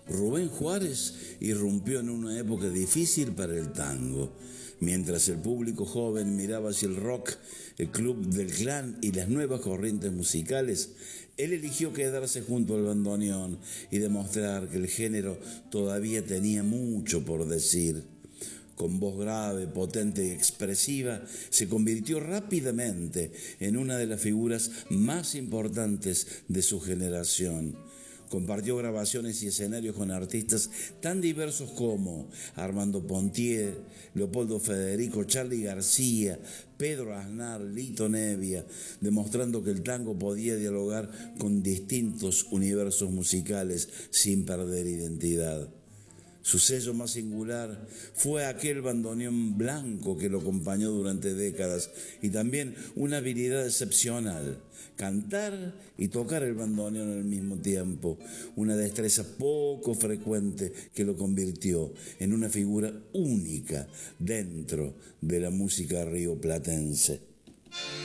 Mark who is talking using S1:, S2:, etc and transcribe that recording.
S1: Rubén Juárez irrumpió en una época difícil para el tango. Mientras el público joven miraba hacia el rock, el club del clan y las nuevas corrientes musicales, él eligió quedarse junto al bandoneón y demostrar que el género todavía tenía mucho por decir. Con voz grave, potente y expresiva, se convirtió rápidamente en una de las figuras más importantes de su generación. Compartió grabaciones y escenarios con artistas tan diversos como Armando Pontier, Leopoldo Federico, Charly García, Pedro Aznar, Lito Nevia, demostrando que el tango podía dialogar con distintos universos musicales sin perder identidad. Su sello más singular fue aquel bandoneón blanco que lo acompañó durante décadas y también una habilidad excepcional, cantar y tocar el bandoneón al mismo tiempo, una destreza poco frecuente que lo convirtió en una figura única dentro de la música rioplatense.